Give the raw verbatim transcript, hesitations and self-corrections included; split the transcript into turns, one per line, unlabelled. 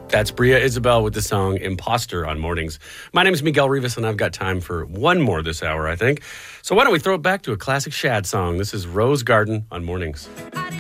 That's Bria Isabel with the song Imposter on Mornings. My name is Miguel Rivas, and I've got time for one more this hour, I think. So why don't we throw it back to a classic Shad song? This is Rose Garden on Mornings.
I